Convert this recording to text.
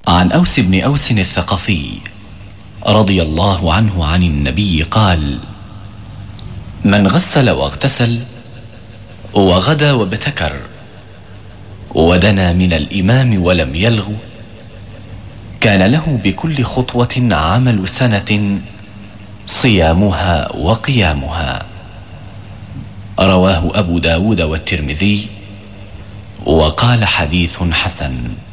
عن أوس بن أوس الثقفي رضي الله عنه عن النبي قال: من غسل واغتسل وغدا وابتكر ودنا من الإمام ولم يلغ كان له بكل خطوة عمل سنة صيامها وقيامها. رواه أبو داود والترمذي وقال: حديث حسن.